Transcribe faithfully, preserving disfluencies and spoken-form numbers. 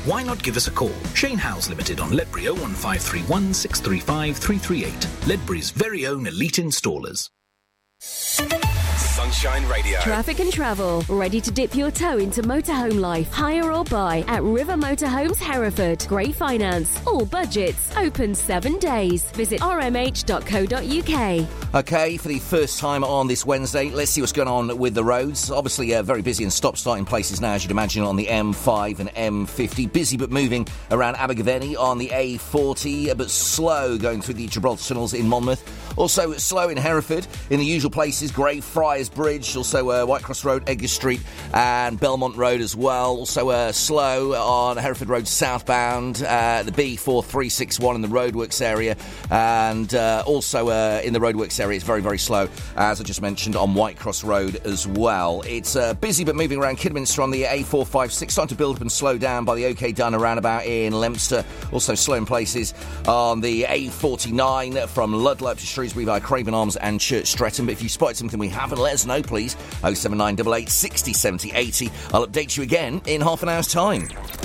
why not give us a call? Shane Howes Limited on Ledbury oh one five three one, six three five, three three eight. Ledbury's very own elite installers. Sunshine Radio. Traffic and travel. Ready to dip your toe into motorhome life? Hire or buy at River Motorhomes Hereford. Great finance. All budgets. Open seven days. Visit r m h dot co dot u k. OK, for the first time on this Wednesday, let's see what's going on with the roads. Obviously, uh, very busy and stop-starting places now, as you'd imagine, on the M five and M fifty. Busy but moving around Abergavenny on the A forty, but slow going through the Gibraltar tunnels in Monmouth. Also slow in Hereford, in the usual places, Greyfriars Bridge, also uh, Whitecross Road, Edgar Street and Belmont Road as well. Also uh, slow on Hereford Road southbound, uh, the B four three six one in the roadworks area, and uh, also uh, in the roadworks area it's very, very slow, as I just mentioned, on Whitecross Road as well. It's uh, busy but moving around Kidderminster on the A four five six, starting to build up and slow down by the OK Dunner roundabout in Leominster. Also slow in places on the A forty-nine from Ludlow to Shrewsbury via Craven Arms and Church Stretton. But if you spotted something we haven't, let us know, please. oh seven nine eight eight, sixty, seventy, eighty. I'll update you again in half an hour's time.